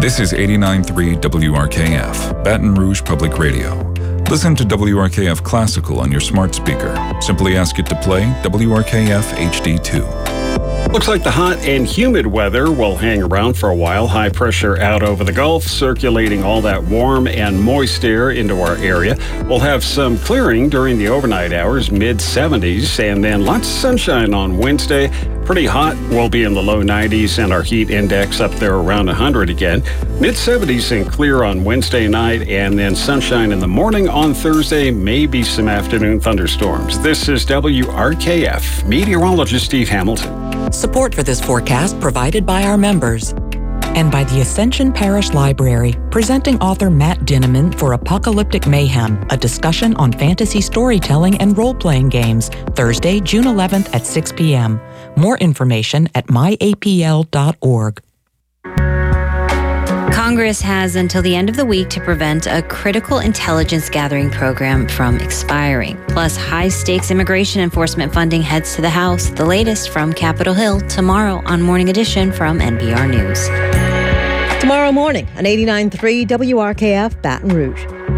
This is 89.3 WRKF, Baton Rouge Public Radio. Listen to WRKF Classical on your smart speaker. Simply ask it to play WRKF HD2. Looks like the hot and humid weather will hang around for a while. High pressure out over the Gulf, circulating all that warm and moist air into our area. We'll have some clearing during the overnight hours, mid-70s, and then lots of sunshine on Wednesday. Pretty hot. We'll be in the low 90s, and our heat index up there around 100 again. Mid-70s and clear on Wednesday night, and then sunshine in the morning on Thursday. Maybe some afternoon thunderstorms. This is WRKF. Meteorologist Steve Hamilton. Support for this forecast provided by our members and by the Ascension Parish Library, presenting author Matt Dinneman for Apocalyptic Mayhem, a discussion on fantasy storytelling and role-playing games, Thursday, June 11th at 6 p.m. More information at myapl.org. Congress has until the end of the week to prevent a critical intelligence gathering program from expiring. Plus, high-stakes immigration enforcement funding heads to the House. The latest from Capitol Hill tomorrow on Morning Edition from NPR News. Tomorrow morning on 89.3 WRKF Baton Rouge.